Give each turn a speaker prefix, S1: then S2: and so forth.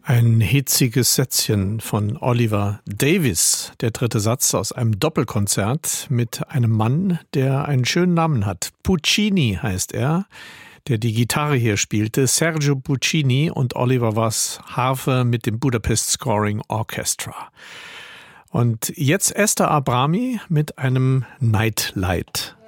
S1: Ein hitziges Sätzchen von Oliver Davies, der dritte Satz aus einem Doppelkonzert mit einem Mann, der einen schönen Namen hat. Puccini heißt er, der die Gitarre hier spielte, Sergio Puccini, und Oliver Voss Harfe mit dem Budapest Scoring Orchestra. Und jetzt Esther Abrami mit einem Nightlight.